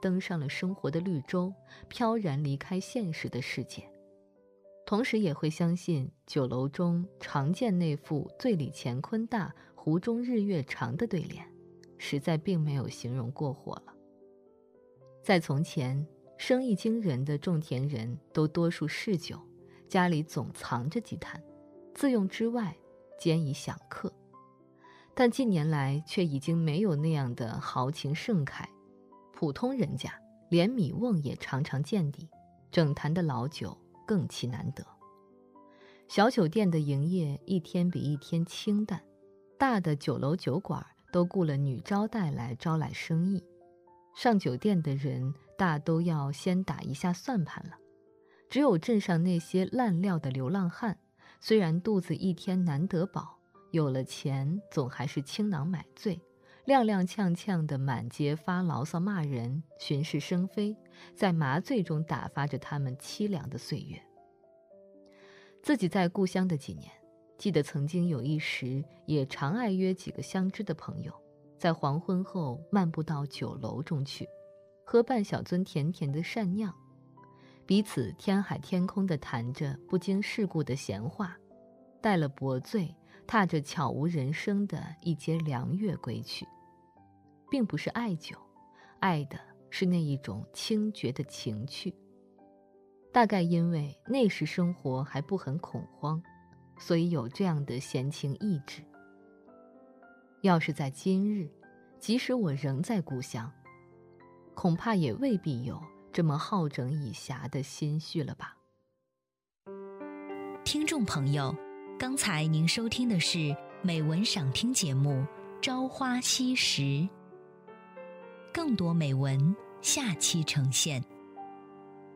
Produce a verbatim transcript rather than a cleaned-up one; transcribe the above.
登上了生活的绿洲，飘然离开现实的世界。同时也会相信酒楼中常见那副醉里乾坤大，壶中日月长的对联，实在并没有形容过火了。在从前，生意惊人的种田人都多数嗜酒，家里总藏着几坛，自用之外兼以享客。但近年来却已经没有那样的豪情盛慨，普通人家连米瓮也常常见底，整坛的老酒更其难得。小酒店的营业一天比一天清淡，大的酒楼酒馆都雇了女招待来招揽生意。上酒店的人大都要先打一下算盘了，只有镇上那些烂料的流浪汉，虽然肚子一天难得饱，有了钱总还是倾囊买醉，踉踉跄跄地满街发牢骚骂人，巡视生非，在麻醉中打发着他们凄凉的岁月。自己在故乡的几年，记得曾经有一时也常爱约几个相知的朋友，在黄昏后漫步到酒楼中去，喝半小樽甜甜的善酿，彼此天海天空地谈着不经世故的闲话，带了薄醉，踏着悄无人声的一街凉月归去。并不是爱酒，爱的是那一种清绝的情趣。大概因为那时生活还不很恐慌，所以有这样的闲情逸致。要是在今日，即使我仍在故乡，恐怕也未必有这么好整以暇的心绪了吧。 听众朋友，刚才您收听的是美文赏听节目《朝花夕拾》，更多美文下期呈现。